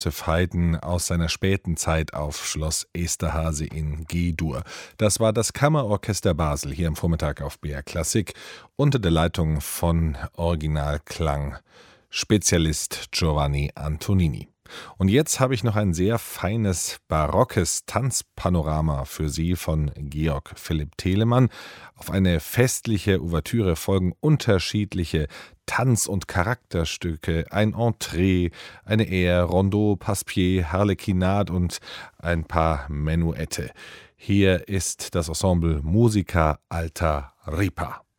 Joseph Haydn aus seiner späten Zeit auf Schloss Esterhazy in G-Dur. Das war das Kammerorchester Basel hier am Vormittag auf BR Klassik unter der Leitung von Originalklang-Spezialist Giovanni Antonini. Und jetzt habe ich noch ein sehr feines barockes Tanzpanorama für Sie von Georg Philipp Telemann. Auf eine festliche Ouvertüre folgen unterschiedliche Tanz- und Charakterstücke, ein Entree, eine Air, Rondeau, Passepied, Harlekinat und ein paar Menuette. Hier ist das Ensemble Musica Alta Ripa.